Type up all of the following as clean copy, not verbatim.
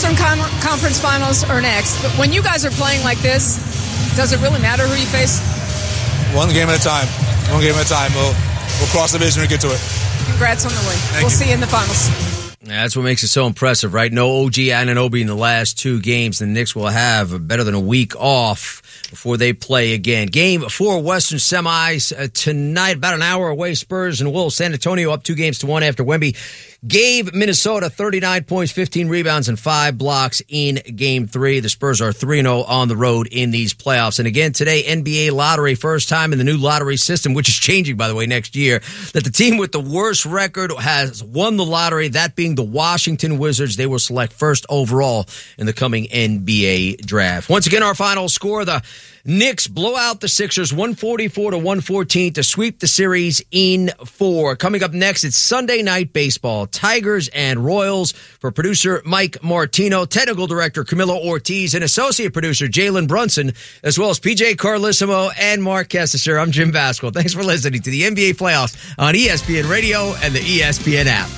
Eastern Conference Finals are next, but when you guys are playing like this, does it really matter who you face? One game at a time. We'll cross the division and get to it. Congrats on the win. We'll see you in the finals. Yeah, that's what makes it so impressive, right? No OG Anunoby in the last 2 games. The Knicks will have better than a week off before they play again. Game 4 Western Semis tonight, about an hour away. Spurs and Wolves. San Antonio up 2-1 after Wemby gave Minnesota 39 points, 15 rebounds, and 5 blocks in Game 3. The Spurs are 3-0 on the road in these playoffs. And again, today, NBA lottery, first time in the new lottery system, which is changing, by the way, next year, that the team with the worst record has won the lottery, that being the Washington Wizards. They will select first overall in the coming NBA draft. Once again, our final score, the Knicks blow out the Sixers 144-114 to sweep the series in 4. Coming up next, it's Sunday Night Baseball. Tigers and Royals. For producer Mike Martino, technical director Camilo Ortiz, and associate producer Jalen Brunson, as well as PJ Carlissimo and Mark Kessinger. I'm Jim Vasquez. Thanks for listening to the NBA Playoffs on ESPN Radio and the ESPN app.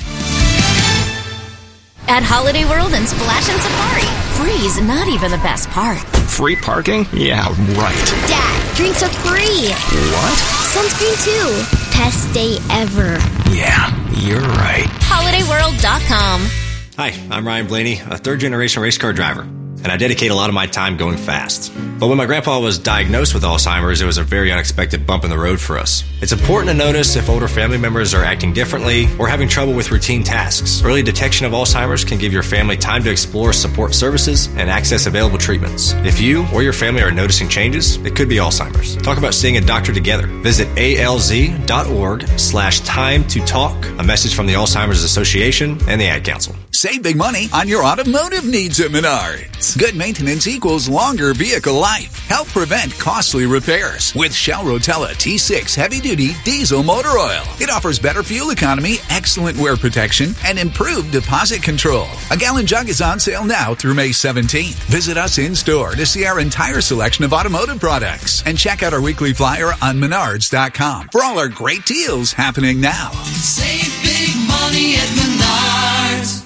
At Holiday World and Splash and Safari, free is not even the best part. Free parking? Yeah, right. Dad, drinks are free. What? Sunscreen too. Best day ever. Yeah, you're right. HolidayWorld.com. Hi, I'm Ryan Blaney, a third-generation race car driver, and I dedicate a lot of my time going fast. But when my grandpa was diagnosed with Alzheimer's, it was a very unexpected bump in the road for us. It's important to notice if older family members are acting differently or having trouble with routine tasks. Early detection of Alzheimer's can give your family time to explore support services and access available treatments. If you or your family are noticing changes, it could be Alzheimer's. Talk about seeing a doctor together. Visit alz.org/time to talk. A message from the Alzheimer's Association and the Ad Council. Save big money on your automotive needs at Menards. Good maintenance equals longer vehicle life. Help prevent costly repairs with Shell Rotella T6 heavy-duty diesel motor oil. It offers better fuel economy, excellent wear protection, and improved deposit control. A gallon jug is on sale now through May 17th. Visit us in-store to see our entire selection of automotive products and check out our weekly flyer on Menards.com for all our great deals happening now. Save big money at Menards.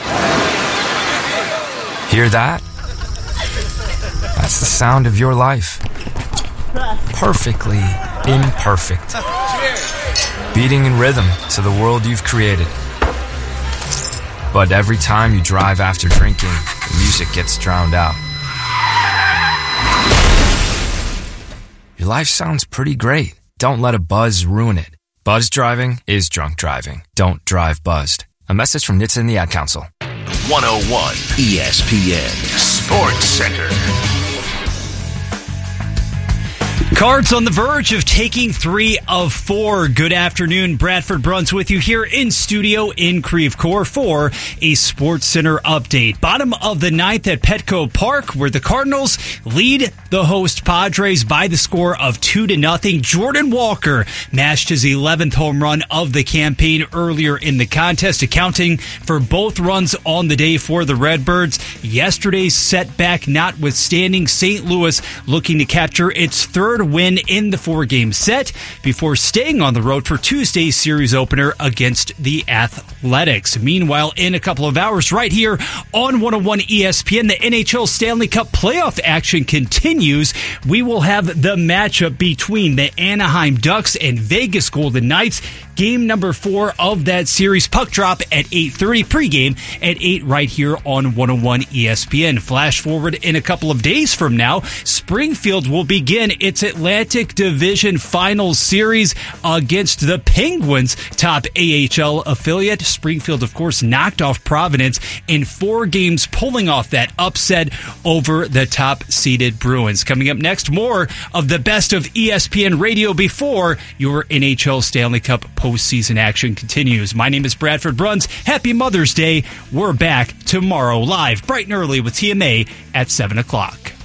Hear that? That's the sound of your life. Perfectly imperfect. Beating in rhythm to the world you've created. But every time you drive after drinking, the music gets drowned out. Your life sounds pretty great. Don't let a buzz ruin it. Buzz driving is drunk driving. Don't drive buzzed. A message from NHTSA and the Ad Council. 101 ESPN Sports Center. Cards on the verge of taking 3 of 4. Good afternoon. Bradford Bruns with you here in studio in Creve Coeur for a Sports Center update. Bottom of the 9th at Petco Park, where the Cardinals lead the host Padres by the score of 2-0. Jordan Walker mashed his 11th home run of the campaign earlier in the contest, accounting for both runs on the day for the Redbirds. Yesterday's setback notwithstanding, St. Louis looking to capture its 3rd win in the 4-game set before staying on the road for Tuesday's series opener against the Athletics. Meanwhile, in a couple of hours right here on 101 ESPN, the NHL Stanley Cup playoff action continues. We will have the matchup between the Anaheim Ducks and Vegas Golden Knights. Game number 4 of that series. Puck drop at 8:30, pregame at 8 right here on 101 ESPN. Flash forward in a couple of days from now, Springfield will begin its Atlantic Division Finals series against the Penguins' top AHL affiliate. Springfield, of course, knocked off Providence in 4 games, pulling off that upset over the top-seeded Bruins. Coming up next, more of the best of ESPN Radio before your NHL Stanley Cup postseason action continues. My name is Bradford Bruns. Happy Mother's Day. We're back tomorrow live, bright and early with TMA at 7 o'clock.